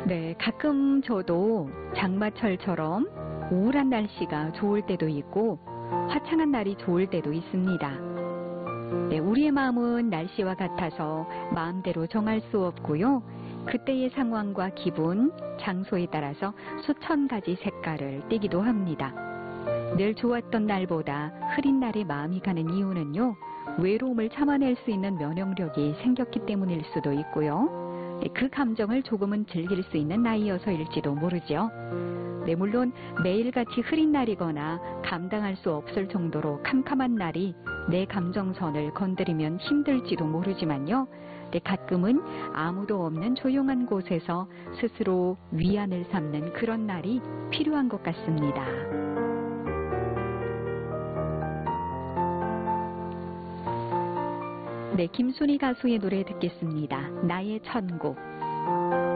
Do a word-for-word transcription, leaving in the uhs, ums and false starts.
네, 가끔 저도 장마철처럼 우울한 날씨가 좋을 때도 있고 화창한 날이 좋을 때도 있습니다. 네, 우리의 마음은 날씨와 같아서 마음대로 정할 수 없고요. 그때의 상황과 기분, 장소에 따라서 수천 가지 색깔을 띠기도 합니다. 늘 좋았던 날보다 흐린 날에 마음이 가는 이유는요. 외로움을 참아낼 수 있는 면역력이 생겼기 때문일 수도 있고요. 그 감정을 조금은 즐길 수 있는 나이여서일지도 모르죠. 네, 물론 매일같이 흐린 날이거나 감당할 수 없을 정도로 캄캄한 날이 내 감정선을 건드리면 힘들지도 모르지만요. 네, 가끔은 아무도 없는 조용한 곳에서 스스로 위안을 삼는 그런 날이 필요한 것 같습니다. 네, 김순희 가수의 노래 듣겠습니다. 나의 천국.